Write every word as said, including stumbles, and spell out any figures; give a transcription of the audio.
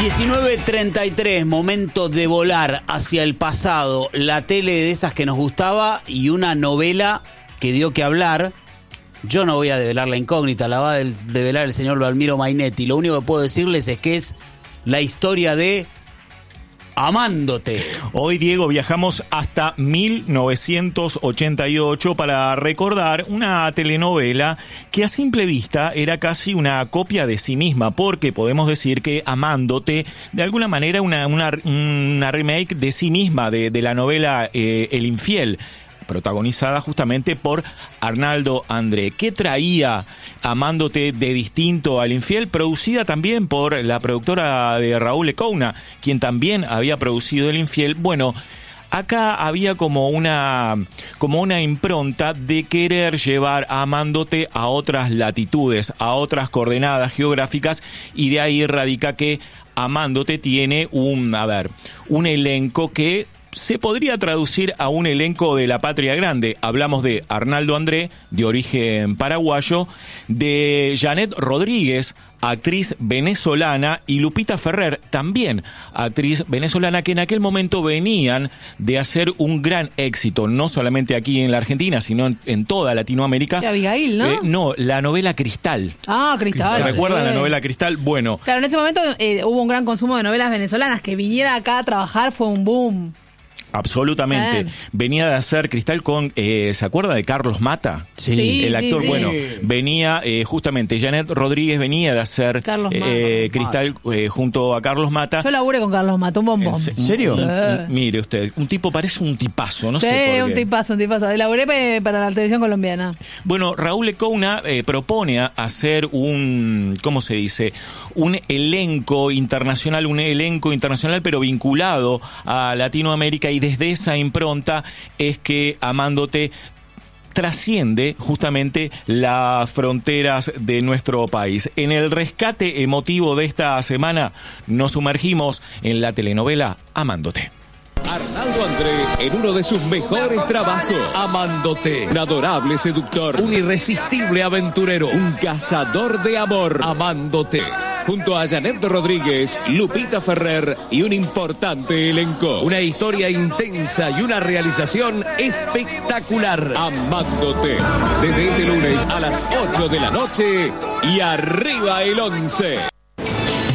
diecinueve treinta y tres, momento de volar hacia el pasado, la tele de esas que nos gustaba y una novela que dio que hablar. Yo no voy a develar la incógnita, la va a develar el señor Valmiro Mainetti. Lo único que puedo decirles es que es la historia de Amándote. Hoy, Diego, viajamos hasta mil novecientos ochenta y ocho para recordar una telenovela que a simple vista era casi una copia de sí misma, porque podemos decir que Amándote, de alguna manera, una, una, una remake de sí misma, de, de la novela eh, El Infiel, protagonizada justamente por Arnaldo André. ¿Qué traía Amándote de distinto al Infiel? Producida también por la productora de Raúl Lecouna, quien también había producido El Infiel. Bueno, acá había como una, como una impronta de querer llevar a Amándote a otras latitudes, a otras coordenadas geográficas, y de ahí radica que Amándote tiene un, a ver, un elenco que se podría traducir a un elenco de la patria grande. Hablamos de Arnaldo André, de origen paraguayo, de Janet Rodríguez, actriz venezolana, y Lupita Ferrer, también actriz venezolana, que en aquel momento venían de hacer un gran éxito, no solamente aquí en la Argentina, sino en, en toda Latinoamérica. De Abigail, ¿no? Eh, no, la novela Cristal. Ah, Cristal. ¿Recuerdan sí. la novela Cristal? Bueno. Claro, en ese momento eh, hubo un gran consumo de novelas venezolanas. Que viniera acá a trabajar fue un boom. Absolutamente. Bien. Venía de hacer Cristal con, eh, ¿se acuerda de Carlos Mata? Sí, sí, el actor, sí, bueno, sí. venía eh, justamente, Janet Rodríguez venía de hacer Carlos eh, Mata. Cristal eh, junto a Carlos Mata. Yo laburé con Carlos Mata, un bombón. ¿En ¿En serio? Sí. Mire usted, un tipo, parece un tipazo, no Sí, sé por un qué. tipazo, un tipazo. Laburé pe- para la televisión colombiana. Bueno, Raúl Lecouna eh, propone a hacer un, ¿cómo se dice? Un elenco internacional, un elenco internacional pero vinculado a Latinoamérica, y desde esa impronta es que Amándote trasciende justamente las fronteras de nuestro país. En el rescate emotivo de esta semana nos sumergimos en la telenovela Amándote. Arnaldo André en uno de sus mejores trabajos. Amándote. Un adorable seductor. Un irresistible aventurero. Un cazador de amor. Amándote. Junto a Janet Rodríguez, Lupita Ferrer y un importante elenco. Una historia intensa y una realización espectacular. Amándote. Desde este lunes a las ocho de la noche y arriba el once.